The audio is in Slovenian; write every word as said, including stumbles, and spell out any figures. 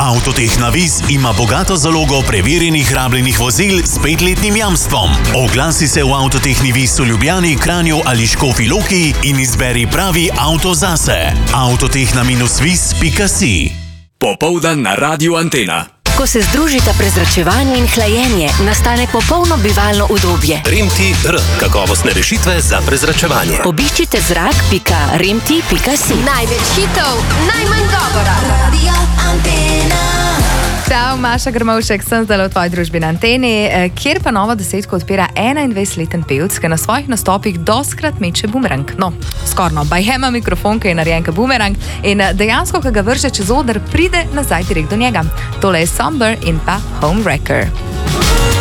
Avtotehna Vis ima bogato zalogo preverjenih rabljenih vozil s petletnim jamstvom. Oglasi se v Avtotehni Vis v Ljubljani, Kranju ali Škofji Loki in izberi pravi avto zase. avtotehna vis pika si. Popoldan na Radiu Antena. Ko se združita prezračevanje in hlajenje, nastane popolno bivalno udobje. Remti R. Kakovostne rešitve za prezračevanje. Obiščite zrak pika remti pika si. Največ hitov, najmanj govora. Radio Antena. Čau, Maša Grmovšek, sem zdaj v tvoji družbi na Anteni, kjer pa novo desetko odpira enaindvajsetleten pevec, ki na svojih nastopih doskrat meče bumerang. No, skorno, bajhema mikrofon, ki je narejen kot bumerang in dejansko, ko ga vrže čez oder, pride nazaj direkt do njega. Tole je Somber in pa Homewrecker.